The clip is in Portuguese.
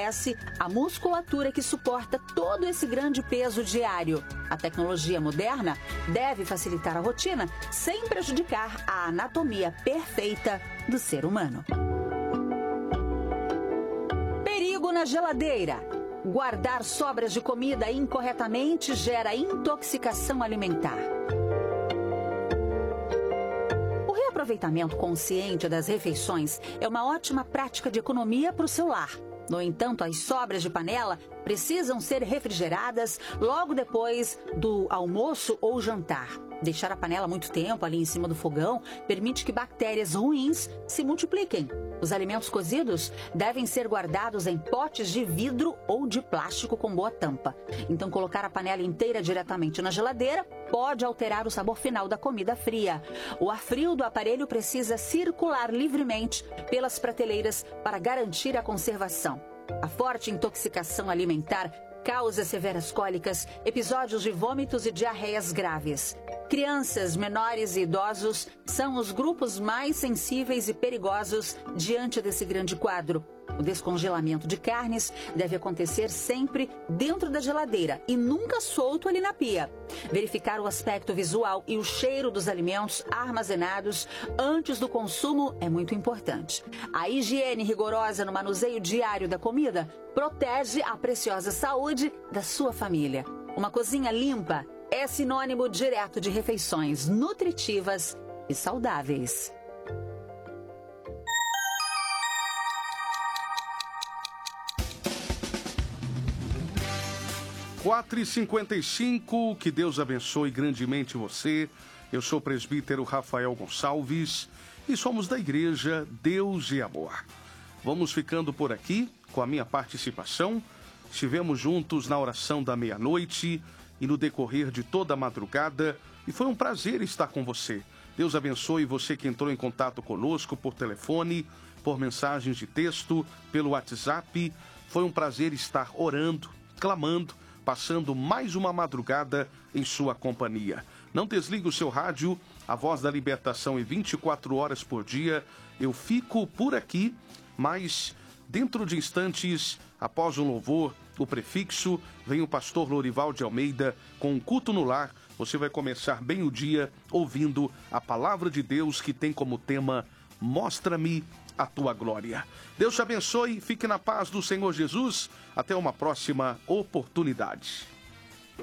fortalece a musculatura que suporta todo esse grande peso diário. A tecnologia moderna deve facilitar a rotina sem prejudicar a anatomia perfeita do ser humano. Perigo na geladeira. Guardar sobras de comida incorretamente gera intoxicação alimentar. O reaproveitamento consciente das refeições é uma ótima prática de economia para o seu lar. No entanto, as sobras de panela precisam ser refrigeradas logo depois do almoço ou jantar. Deixar a panela muito tempo ali em cima do fogão permite que bactérias ruins se multipliquem. Os alimentos cozidos devem ser guardados em potes de vidro ou de plástico com boa tampa. Então, colocar a panela inteira diretamente na geladeira pode alterar o sabor final da comida fria. O ar frio do aparelho precisa circular livremente pelas prateleiras para garantir a conservação. A forte intoxicação alimentar causa severas cólicas, episódios de vômitos e diarreias graves. Crianças, menores e idosos são os grupos mais sensíveis e perigosos diante desse grande quadro. O descongelamento de carnes deve acontecer sempre dentro da geladeira e nunca solto ali na pia. Verificar o aspecto visual e o cheiro dos alimentos armazenados antes do consumo é muito importante. A higiene rigorosa no manuseio diário da comida protege a preciosa saúde da sua família. Uma cozinha limpa é sinônimo direto de refeições nutritivas e saudáveis. Quatro e 55, que Deus abençoe grandemente você. Eu sou o presbítero Rafael Gonçalves e somos da igreja Deus e Amor. Vamos ficando por aqui com a minha participação. Estivemos juntos na oração da meia-noite e no decorrer de toda a madrugada e foi um prazer estar com você. Deus abençoe você que entrou em contato conosco por telefone, por mensagens de texto, pelo WhatsApp. Foi um prazer estar orando, clamando, passando mais uma madrugada em sua companhia. Não desligue o seu rádio, a Voz da Libertação é 24 horas por dia. Eu fico por aqui, mas dentro de instantes, após o louvor, o prefixo, vem o pastor Lorival de Almeida com um culto no lar. Você vai começar bem o dia ouvindo a palavra de Deus que tem como tema Mostra-me a tua glória. Deus te abençoe, fique na paz do Senhor Jesus. Até uma próxima oportunidade.